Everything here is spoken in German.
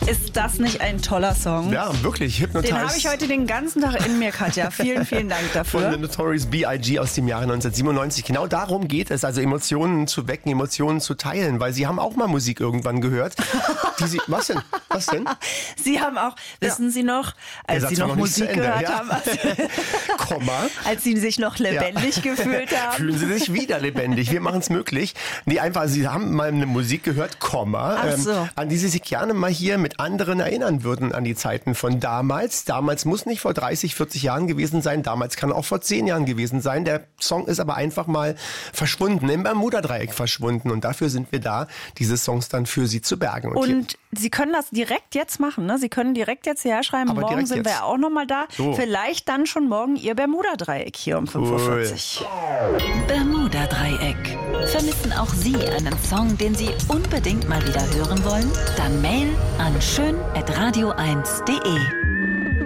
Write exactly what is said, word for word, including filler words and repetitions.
Ist das nicht ein toller Song? Ja, wirklich. Hypnotize. Den habe ich heute den ganzen Tag in mir, Katja. Vielen, vielen Dank dafür. Von The Notorious B I G aus dem Jahre neunzehnhundertsiebenundneunzig. Genau darum geht es, also Emotionen zu wecken, Emotionen zu teilen, weil Sie haben auch mal Musik irgendwann gehört. Die Sie, was denn? Was denn? Sie haben auch, wissen Ja. Sie noch, als Sie noch, noch Musik Ende, gehört ja. haben, als, Komma. als Sie sich noch lebendig ja. gefühlt haben. Fühlen Sie sich wieder lebendig. Wir machen es möglich. Nee, einfach, Sie haben mal eine Musik gehört, Komma, Ach so. ähm, an die Sie sich gerne mal hier mit anderen erinnern würden, an die Zeiten von damals. Damals muss nicht vor dreißig, vierzig Jahren gewesen sein. Damals kann auch vor zehn Jahren gewesen sein. Der Song ist aber einfach mal verschwunden, im Bermuda-Dreieck verschwunden. Und dafür sind wir da, diese Songs dann für Sie zu bergen. Und, Und Sie können das direkt jetzt machen, ne? Sie können direkt jetzt hierher schreiben. Aber morgen sind jetzt. wir ja auch nochmal da. So. Vielleicht dann schon morgen Ihr Bermuda-Dreieck hier um fünf Uhr vierzig. Bermuda-Dreieck. Vermissen auch Sie einen Song, den Sie unbedingt mal wieder hören wollen? Dann mail an schön at radio eins punkt de.